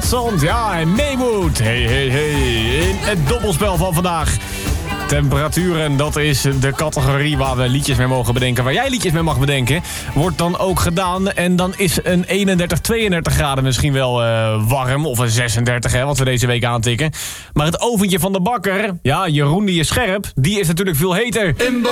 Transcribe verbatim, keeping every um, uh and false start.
Katzand, ja, en Maywood. Hey, hey, hey. In het dobbelspel van vandaag. Temperaturen, dat is de categorie waar we liedjes mee mogen bedenken. Waar jij liedjes mee mag bedenken, wordt dan ook gedaan. En dan is een eenendertig, tweeëndertig graden misschien wel uh, warm. Of een zesendertig, hè, wat we deze week aantikken. Maar het oventje van de bakker, ja, Jeroen die is scherp, die is natuurlijk veel heter.